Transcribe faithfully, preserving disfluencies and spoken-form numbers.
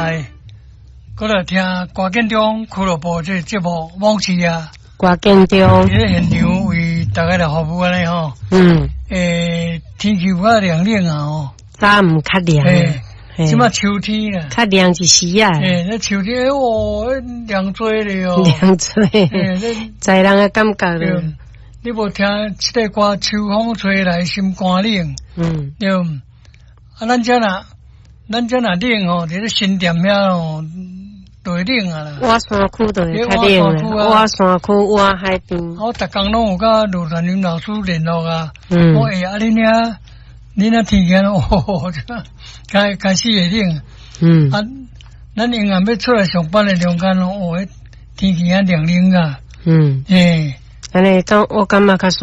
来，过来听歌建中俱乐部这节目往期啊。 歌建中， 伫现场为大家来服务安尼吼。 嗯。 诶，天气有较凉冷啊吼。 早唔较凉。诶。 即马秋天啦。 较凉一时啊。 诶，那秋天哦，凉多咧哦。 凉多。诶，在人嘅感觉咧。 你无听这个歌，秋风吹来心肝冷。嗯。对。啊，咱遮若咱遮若冷吼，伫咧新店遐吼，就会冷啊啦。 瓦山区就会较冷啦。瓦山区、瓦海边。 我逐工拢有甲陆传林老师联络啊。嗯。我诶，啊，恁遐，恁遐天气哦，开开始会冷。嗯。啊，咱永远要出来上班诶中间哦，天气遐凉冷啊。嗯。诶。安尼讲，我感觉较。